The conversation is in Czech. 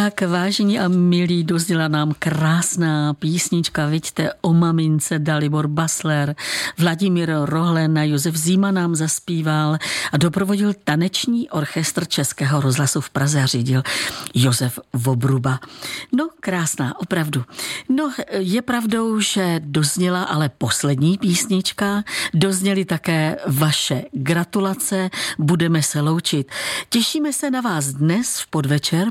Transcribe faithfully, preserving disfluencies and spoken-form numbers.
Tak, vážení a milí, dozněla nám krásná písnička, vidíte, o mamince, Dalibor Basler, Vladimír Rohlen a Josef Zima nám zaspíval a doprovodil taneční orchestr Českého rozhlasu v Praze a řídil Josef Vobruba. No, krásná, opravdu. No, je pravdou, že dozněla ale poslední písnička, dozněly také vaše gratulace, budeme se loučit. Těšíme se na vás dnes v podvečer